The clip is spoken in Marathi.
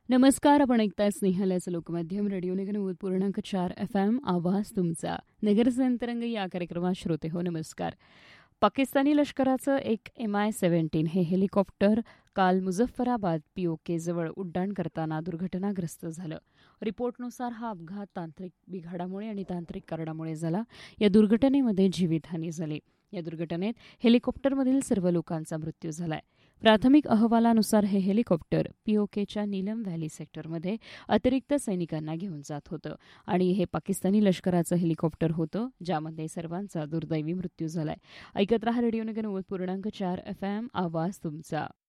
नमस्कार. आपण ऐकताय स्नेहलाचं लोकमाध्यम रेडिओ निगम 90.4 FM. आवाज तुमचा. नगरसंतरंग या कार्यक्रमात श्रोते हो नमस्कार. पाकिस्तानी लष्कराचं एक MI-17 हे हेलिकॉप्टर काल मुझफ्फराबाद POK जवळ उड्डाण करताना दुर्घटनाग्रस्त झालं. रिपोर्टनुसार हा अपघात तांत्रिक बिघाडामुळे आणि तांत्रिक कारणामुळे झाला. या दुर्घटनेमध्ये जीवितहानी झाली. या दुर्घटनेत हेलिकॉप्टरमधील सर्व लोकांचा मृत्यू झालाय. प्राथमिक अहवालानुसार हे हेलिकॉप्टर POKच्या नीलम व्हॅली सेक्टरमध्ये अतिरिक्त सैनिकांना घेऊन जात होतं आणि हे पाकिस्तानी लष्कराचं हेलिकॉप्टर होतं, ज्यामध्ये सर्वांचा दुर्दैवी मृत्यू झालाय. ऐकत रहा रेडिओ नगर 90.4 FM. आवाज तुमचा.